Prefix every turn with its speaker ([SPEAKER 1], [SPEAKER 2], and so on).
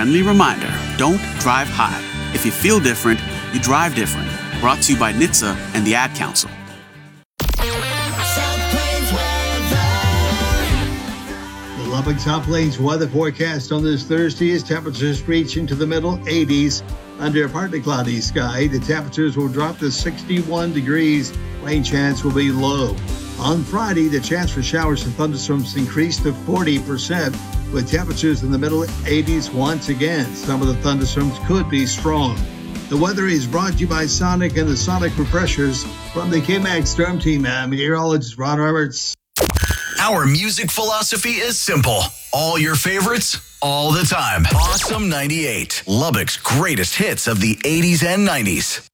[SPEAKER 1] friendly reminder, don't drive high. If you feel different, you drive different. Brought to you by NHTSA and the Ad Council.
[SPEAKER 2] The Lubbock South Plains weather forecast on this Thursday is temperatures reach into the middle 80s. Under a partly cloudy sky, the temperatures will drop to 61 degrees. Rain chance will be low. On Friday, the chance for showers and thunderstorms increased to 40%, with temperatures in the middle 80s once again. Some of the thunderstorms could be strong. The weather is brought to you by Sonic and the Sonic Refreshers. From the KMAX Storm Team, meteorologist Ron Roberts.
[SPEAKER 3] Our music philosophy is simple. All your favorites, all the time. Awesome 98. Lubbock's greatest hits of the 80s and 90s.